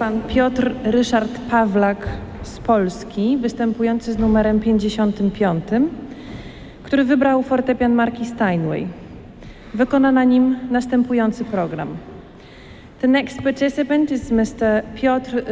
pan Piotr Ryszard Pawlak z Polski, występujący z numerem 55, który wybrał fortepian marki Steinway. Wykona na nim następujący program. The next participant is Mr. Piotr